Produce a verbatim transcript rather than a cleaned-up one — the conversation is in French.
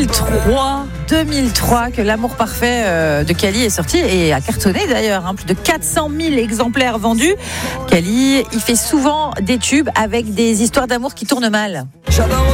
mille trois, deux mille trois que L'amour parfait euh, de Kali est sorti et a cartonné d'ailleurs, hein, plus de quatre cent mille exemplaires vendus. Kali, il fait souvent des tubes avec des histoires d'amour qui tournent mal.